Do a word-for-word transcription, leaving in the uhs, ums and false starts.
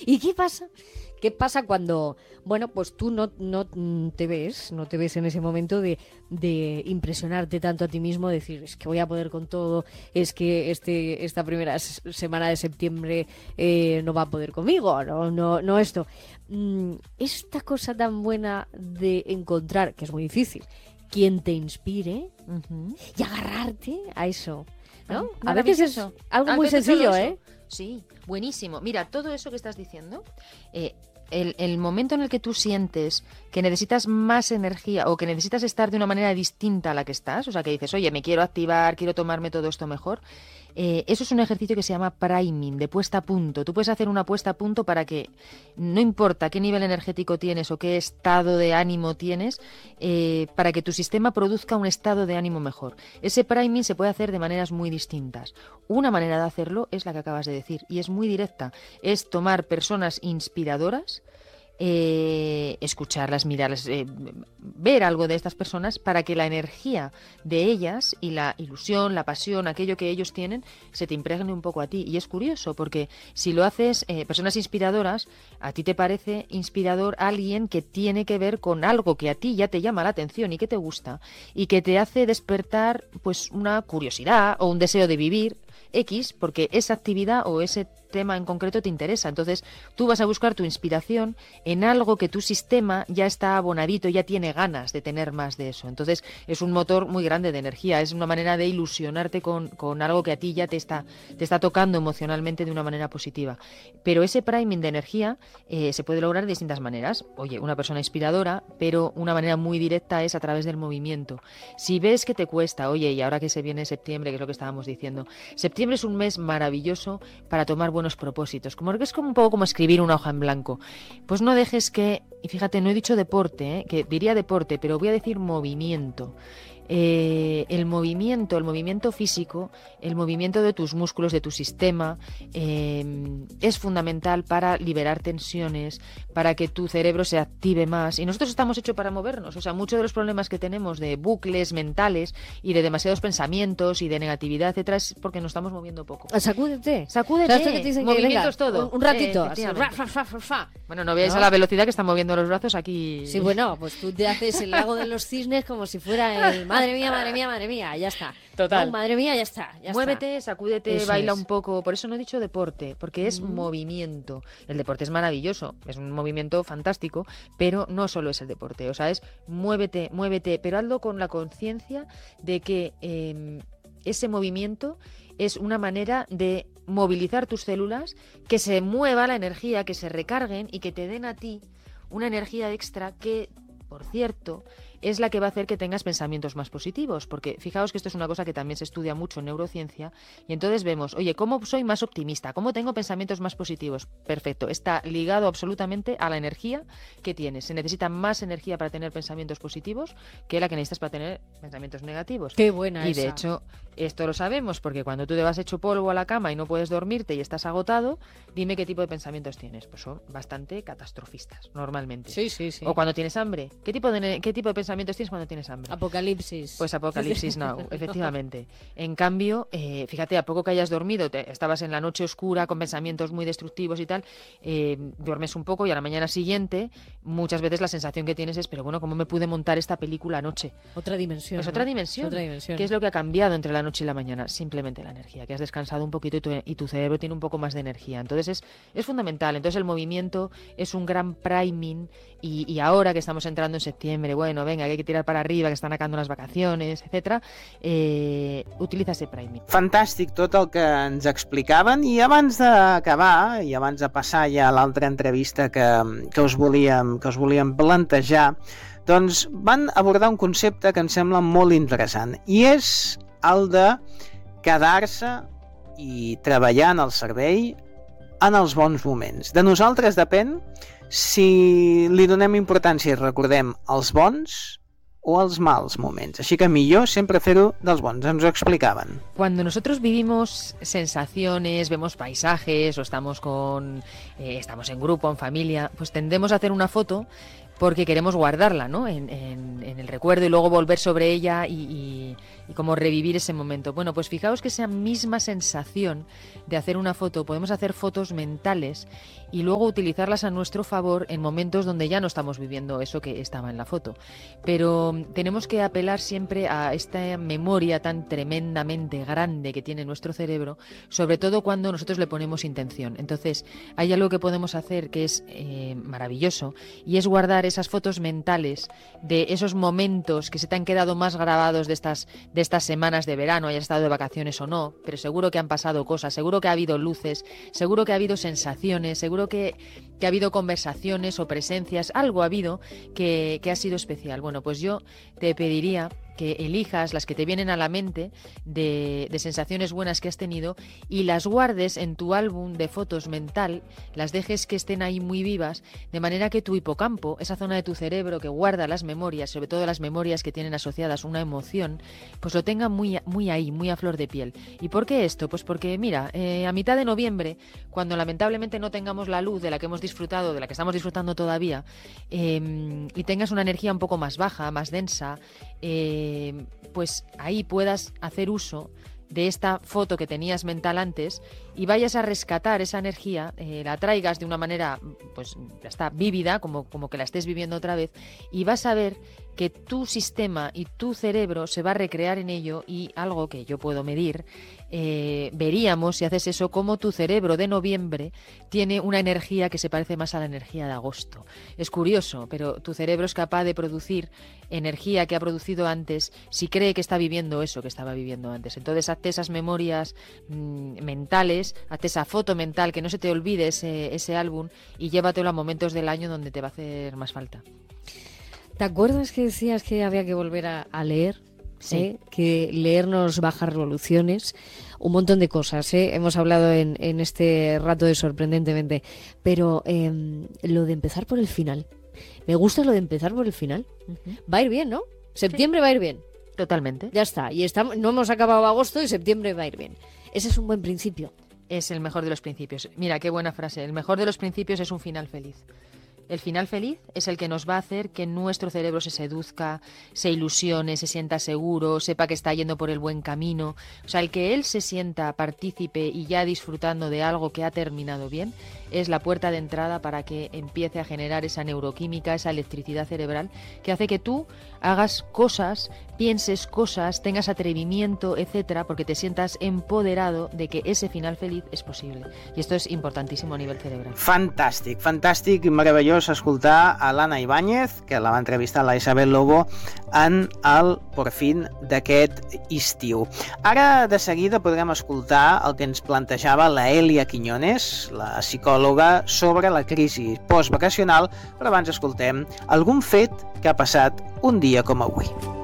¿Y qué pasa? ¿Qué pasa cuando, bueno, pues tú no, no te ves, no te ves en ese momento de, de impresionarte tanto a ti mismo, decir, es que voy a poder con todo, es que este esta primera semana de septiembre eh, no va a poder conmigo, no, no, no esto. Mm, esta cosa tan buena de encontrar, que es muy difícil, quien te inspire uh-huh. y agarrarte a eso, ¿no? Ah, a veces es eso. algo muy sencillo, ¿eh? Sí, buenísimo. Mira, todo eso que estás diciendo, eh, el, el momento en el que tú sientes que necesitas más energía o que necesitas estar de una manera distinta a la que estás, o sea, que dices, oye, me quiero activar, quiero tomarme todo esto mejor, eh, eso es un ejercicio que se llama priming, de puesta a punto. Tú puedes hacer una puesta a punto para que, no importa qué nivel energético tienes o qué estado de ánimo tienes, eh, para que tu sistema produzca un estado de ánimo mejor. Ese priming se puede hacer de maneras muy distintas. Una manera de hacerlo es la que acabas de decir y es muy directa. Es tomar personas inspiradoras, Eh, escucharlas, mirarlas, eh, ver algo de estas personas para que la energía de ellas y la ilusión, la pasión, aquello que ellos tienen, se te impregne un poco a ti. Y es curioso porque si lo haces, eh, personas inspiradoras, a ti te parece inspirador alguien que tiene que ver con algo que a ti ya te llama la atención y que te gusta y que te hace despertar pues una curiosidad o un deseo de vivir X, porque esa actividad o ese tema en concreto te interesa. Entonces tú vas a buscar tu inspiración en algo que tu sistema ya está abonadito, ya tiene ganas de tener más de eso. Entonces es un motor muy grande de energía, es una manera de ilusionarte con, con algo que a ti ya te está, te está tocando emocionalmente de una manera positiva. Pero ese priming de energía eh, se puede lograr de distintas maneras. Oye, una persona inspiradora, pero una manera muy directa es a través del movimiento. Si ves que te cuesta, oye, y ahora que se viene septiembre, que es lo que estábamos diciendo, septiembre es un mes maravilloso para tomar buenos propósitos, como que es como un poco como escribir una hoja en blanco. Pues no dejes que, y fíjate, no he dicho deporte, ¿eh? que diría deporte, pero voy a decir movimiento. Eh, el movimiento, el movimiento físico, el movimiento de tus músculos, de tu sistema, eh, es fundamental para liberar tensiones, para que tu cerebro se active más. Y nosotros estamos hechos para movernos. O sea, muchos de los problemas que tenemos de bucles mentales y de demasiados pensamientos y de negatividad, etcétera, es porque nos estamos moviendo poco. Sacúdete. Sacúdete. Que te Movimiento es todo. Un, un ratito. Eh, así, ra, fa, fa, fa, fa. Bueno, no veáis ¿No? a la velocidad que están moviendo los brazos aquí. Sí, bueno, pues tú te haces el lago de los cisnes como si fuera el madre mía, madre mía, madre mía, ya está. Total. No, madre mía, ya está. Ya Muévete, está. sacúdete, Eso baila es. un poco. Por eso no he dicho deporte, porque es Mm. movimiento. El deporte es maravilloso, es un movimiento fantástico, pero no solo es el deporte. O sea, es muévete, muévete, pero hazlo con la conciencia de que eh, ese movimiento es una manera de movilizar tus células, que se mueva la energía, que se recarguen y que te den a ti una energía extra que, por cierto, es la que va a hacer que tengas pensamientos más positivos, porque fijaos que esto es una cosa que también se estudia mucho en neurociencia, y entonces vemos, oye, ¿cómo soy más optimista? ¿Cómo tengo pensamientos más positivos? Perfecto, está ligado absolutamente a la energía que tienes. Se necesita más energía para tener pensamientos positivos que la que necesitas para tener pensamientos negativos. Qué buena Y esa. de hecho, esto lo sabemos, porque cuando tú te vas hecho polvo a la cama y no puedes dormirte y estás agotado, dime qué tipo de pensamientos tienes. Pues son bastante catastrofistas, normalmente. Sí, sí, sí. O cuando tienes hambre. ¿Qué tipo de, qué tipo de pensamientos tienes cuando tienes hambre? Apocalipsis. Pues apocalipsis now, efectivamente. En cambio, eh, fíjate, a poco que hayas dormido, te, estabas en la noche oscura con pensamientos muy destructivos y tal, eh, duermes un poco y a la mañana siguiente muchas veces la sensación que tienes es, pero bueno, ¿cómo me pude montar esta película anoche? Otra dimensión. Es ¿no? otra dimensión. Es otra dimensión. ¿Qué es lo que ha cambiado entre la noche y la mañana? Simplemente la energía, que has descansado un poquito y tu, y tu cerebro tiene un poco más de energía. Entonces es, es fundamental. Entonces el movimiento es un gran priming y, y ahora que estamos entrando en septiembre, bueno, venga, que hay que tirar para arriba, que estan acabant les vacaciones, etcètera, eh, utilitza ese priming. Fantàstic tot el que ens explicaven, i abans d'acabar, i abans de passar ja a l'altra entrevista que, que, us volíem, que us volíem plantejar, doncs van abordar un concepte que em sembla molt interessant, i és el de quedar-se i treballar en el servei en els bons moments. De nosaltres depèn si li donem importància i recordem els bons o els mals moments. Així que millor sempre fer-ho dels bons. Ens ho explicaven. Cuando nosotros vivimos sensaciones, vemos paisajes o estamos con eh, estamos en grupo, en familia, pues tendemos a hacer una foto porque queremos guardarla, ¿no? En, en, en el recuerdo y luego volver sobre ella y, y, y como revivir ese momento. Bueno, pues fijaos que esa misma sensación de hacer una foto, podemos hacer fotos mentales y luego utilizarlas a nuestro favor en momentos donde ya no estamos viviendo eso que estaba en la foto. Pero tenemos que apelar siempre a esta memoria tan tremendamente grande que tiene nuestro cerebro, sobre todo cuando nosotros le ponemos intención. Entonces, hay algo que podemos hacer que es eh, maravilloso, y es guardar esas fotos mentales de esos momentos que se te han quedado más grabados de estas, de estas semanas de verano, hayas estado de vacaciones o no, pero seguro que han pasado cosas, seguro que ha habido luces, seguro que ha habido sensaciones, seguro que, que ha habido conversaciones o presencias, algo ha habido que, que ha sido especial. Bueno, pues yo te pediría que elijas las que te vienen a la mente de, de sensaciones buenas que has tenido y las guardes en tu álbum de fotos mental, las dejes que estén ahí muy vivas, de manera que tu hipocampo, esa zona de tu cerebro que guarda las memorias, sobre todo las memorias que tienen asociadas una emoción, pues lo tenga muy, muy ahí, muy a flor de piel. ¿Y por qué esto? Pues porque, mira, eh, a mitad de noviembre, cuando lamentablemente no tengamos la luz de la que hemos disfrutado, de la que estamos disfrutando todavía, eh, y tengas una energía un poco más baja, más densa, eh, pues ahí puedas hacer uso de esta foto que tenías mental antes y vayas a rescatar esa energía, eh, la traigas de una manera, pues ya está, vívida, como, como que la estés viviendo otra vez, y vas a ver que tu sistema y tu cerebro se va a recrear en ello, y algo que yo puedo medir, eh, veríamos, si haces eso, cómo tu cerebro de noviembre tiene una energía que se parece más a la energía de agosto. Es curioso, pero tu cerebro es capaz de producir energía que ha producido antes si cree que está viviendo eso que estaba viviendo antes. Entonces, hazte esas memorias mmm, mentales, hazte esa foto mental, que no se te olvide ese, ese álbum, y llévatelo a momentos del año donde te va a hacer más falta. ¿Te acuerdas que decías que había que volver a, a leer? Sí. ¿Eh? Que leer nos baja revoluciones, un montón de cosas, ¿eh? Hemos hablado en, en este rato de Sorprendentemente, pero eh, lo de empezar por el final, me gusta lo de empezar por el final. Uh-huh. Va a ir bien, ¿no? Septiembre sí. Va a ir bien. Totalmente. Ya está, y estamos, no hemos acabado agosto y septiembre va a ir bien. Ese es un buen principio. Es el mejor de los principios. Mira, qué buena frase. El mejor de los principios es un final feliz. El final feliz es el que nos va a hacer que nuestro cerebro se seduzca, se ilusione, se sienta seguro, sepa que está yendo por el buen camino. O sea, el que él se sienta partícipe y ya disfrutando de algo que ha terminado bien, es la puerta de entrada para que empiece a generar esa neuroquímica, esa electricidad cerebral, que hace que tú hagas cosas, pienses cosas, tengas atrevimiento, etcétera, porque te sientas empoderado de que ese final feliz es posible. I esto és importantíssim a nivell cerebral. Fantàstic, fantàstic i meravellós escoltar a l'Anna Ibáñez, que la va entrevistar la Isabel Lobo en el Por Fin d'aquest estiu. Ara, de seguida, podrem escoltar el que ens plantejava la Elia Quiñones, la psicòloga, sobre la crisi postvacacional, però abans escoltem algun fet que ha passat un dia com avui.